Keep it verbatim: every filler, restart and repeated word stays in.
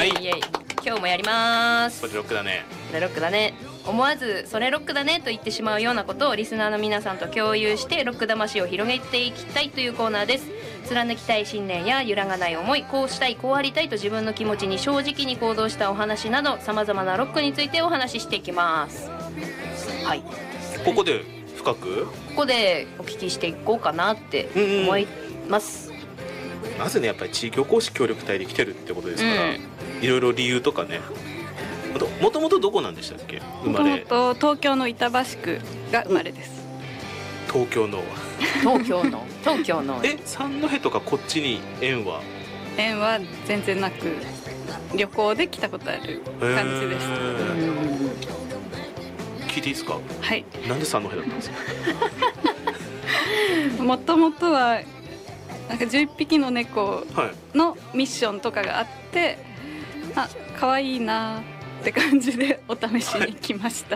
イエイイエイ、今日もやります。 それロックだね。 それロックだね。思わずそれロックだねと言ってしまうようなことをリスナーの皆さんと共有してロック魂を広げていきたいというコーナーです。貫きたい信念や揺らがない思い、こうしたいこうありたいと自分の気持ちに正直に行動したお話など、さまざまなロックについてお話ししていきます。はい、 ここで深くここでお聞きしていこうかなって思います、 うんうん、まずねやっぱり地域おこし協力隊で来てるってことですから、うん、いろいろ理由とかね。もともとどこなんでしたっけ、生まれ。 もともと東京の板橋区が生まれです。 東京の東京の東京のえ、三戸とかこっちに縁は縁は全然なく、旅行で来たことある感じでした。 聞いていいですか。 はい。 なんで三戸だったんですか。 もともとはなんかじゅういっぴきの猫のミッションとかがあって、はい、あ、可愛いなって感じでお試しに来ました。